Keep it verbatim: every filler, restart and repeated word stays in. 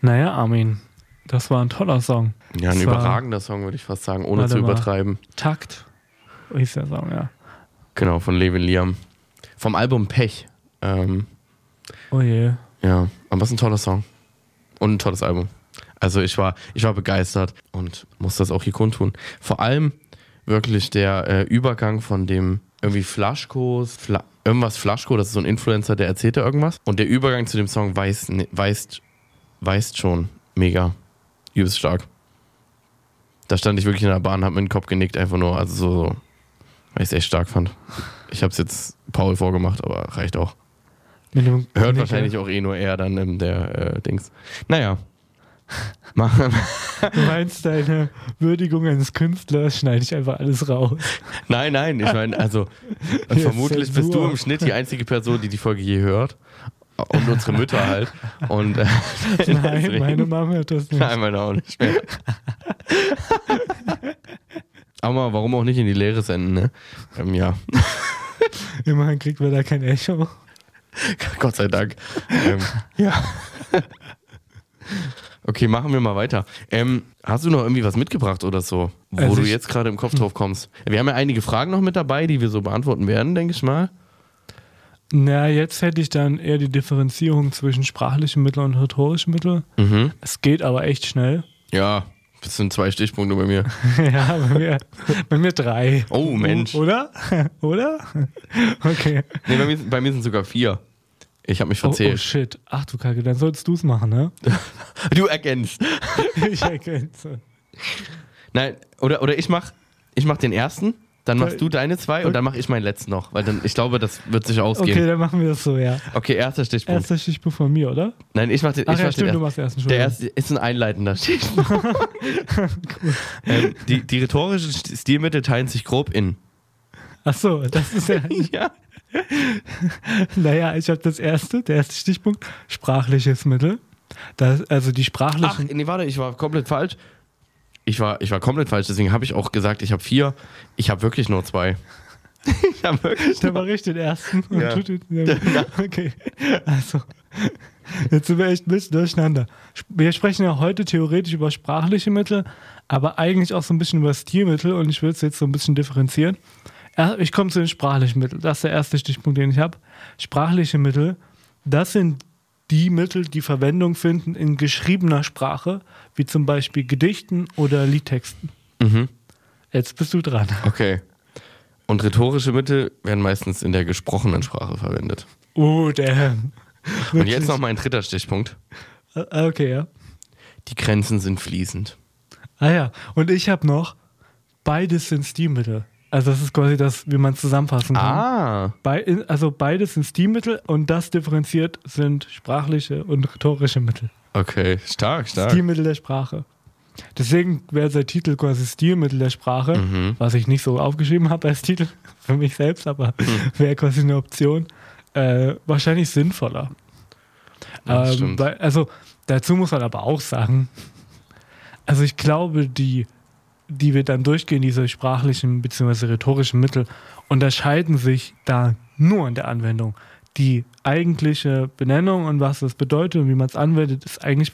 Naja, Armin, das war ein toller Song. Ja, ein das überragender Song, würde ich fast sagen, ohne zu übertreiben. Takt, ist der Song, ja. Genau, von Levin Liam. Vom Album Pech. Ähm, oh je. Ja, aber es ist ein toller Song. Und ein tolles Album. Also ich war, ich war begeistert und muss das auch hier kundtun. Vor allem wirklich der äh, Übergang von dem irgendwie Flaschkos, Fla- irgendwas Flaschko, das ist so ein Influencer, der erzählt da irgendwas. Und der Übergang zu dem Song weist, weist, weist schon mega, übelst stark. Da stand ich wirklich in der Bahn, hab mir den Kopf genickt, einfach nur, also so, so weil ich es echt stark fand. Ich hab's jetzt Paul vorgemacht, aber reicht auch. Dem, Hört wahrscheinlich auch eh nur er dann in der äh, Dings. Naja. Machen. Du meinst, deine Würdigung eines Künstlers schneide ich einfach alles raus. Nein, nein, ich meine, also Hier vermutlich ist bist du Zensur. im Schnitt die einzige Person, die die Folge je hört. Und unsere Mütter halt. Und, äh, Nein, deswegen- meine Mama hört das nicht. Nein, meine auch nicht mehr. Aber warum auch nicht in die Leere senden, ne? Ähm, ja, Immerhin kriegt man da kein Echo. Gott sei Dank. ähm, ja. Okay, machen wir mal weiter. Ähm, hast du noch irgendwie was mitgebracht oder so, wo Also du ich- jetzt gerade im Kopf drauf kommst? Wir haben ja einige Fragen noch mit dabei, die wir so beantworten werden, denke ich mal. Na, jetzt hätte ich dann eher die Differenzierung zwischen sprachlichen Mitteln und rhetorischen Mitteln. Mhm. Es geht aber echt schnell. Ja, das sind zwei Stichpunkte bei mir. Ja, bei mir, bei mir drei. Oh, Mensch. Oder? Oder? Okay. Nee, bei mir, bei mir sind sogar vier. Ich habe mich Oh, oh verzählt. shit. Ach du Kacke, dann sollst du es machen, ne? Du erkennst. Ich erkenn's. Nein, oder, oder ich mach, ich mach den ersten, dann machst du deine zwei und Okay. dann mach ich meinen letzten noch. Weil dann, ich glaube, das wird sich Okay, ausgehen. dann machen wir das so, ja. Okay, erster Stichpunkt. Erster Stichpunkt von mir, oder? Nein, ich mach den, Ach ich ja, mach stimmt, den du ersten. machst den ersten. Der Entschuldigung. erste ist ein einleitender Stichpunkt. ähm, die, die rhetorischen Stilmittel teilen sich grob in. Ach so, das ist ja... Ja. Naja, ich habe das erste, der erste Stichpunkt, sprachliches Mittel. Das, also die Ach, sprachlichen... nee, warte, ich war komplett falsch. Ich war, ich war komplett falsch, deswegen habe ich auch gesagt, ich habe vier. Ich habe wirklich nur zwei. Ich habe wirklich Da nur mache ich den ersten. Und Ja. du den, okay, also, jetzt sind wir echt ein bisschen durcheinander. Wir sprechen ja heute theoretisch über sprachliche Mittel, aber eigentlich auch so ein bisschen über Stilmittel und ich will es jetzt so ein bisschen differenzieren. Er- Ich komme zu den sprachlichen Mitteln. Das ist der erste Stichpunkt, den ich habe. Sprachliche Mittel, das sind die Mittel, die Verwendung finden in geschriebener Sprache, wie zum Beispiel Gedichten oder Liedtexten. Mhm. Jetzt bist du dran. Okay. Und rhetorische Mittel werden meistens in der gesprochenen Sprache verwendet. Oh, der. Und jetzt noch mein dritter Stichpunkt. Okay, ja. Die Grenzen sind fließend. Ah ja, und ich habe noch, beides sind Stilmittel. Also das ist quasi das, wie man zusammenfassen kann. Ah. Bei, also beides sind Stilmittel und das differenziert sind sprachliche und rhetorische Mittel. Okay, stark, stark. Stilmittel der Sprache. Deswegen wäre der Titel quasi Stilmittel der Sprache, Mhm. was ich nicht so aufgeschrieben habe als Titel für mich selbst, aber wäre quasi eine Option. Äh, wahrscheinlich sinnvoller. Ja, Ähm, stimmt. weil, also dazu muss man aber auch sagen, also ich glaube, die, die wir dann durchgehen, diese sprachlichen bzw. rhetorischen Mittel, unterscheiden sich da nur in der Anwendung. Die eigentliche Benennung und was das bedeutet und wie man es anwendet, ist eigentlich